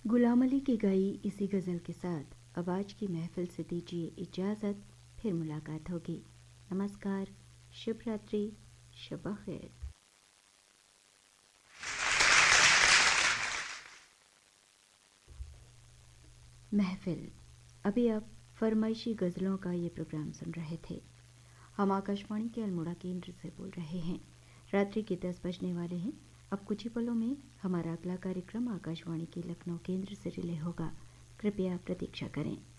गुलाम अली की गाई इसी गज़ल के साथ अब आज की महफिल से दीजिए इजाज़त। फिर मुलाकात होगी। नमस्कार, शुभ रात्रि, शब खैर। महफिल। अभी आप फरमाइशी गज़लों का ये प्रोग्राम सुन रहे थे। हम आकाशवाणी के अल्मोड़ा केंद्र से बोल रहे हैं। रात्रि के 10 बजने वाले हैं। अब कुछ ही पलों में हमारा अगला कार्यक्रम आकाशवाणी के लखनऊ केंद्र से रिले होगा। कृपया प्रतीक्षा करें।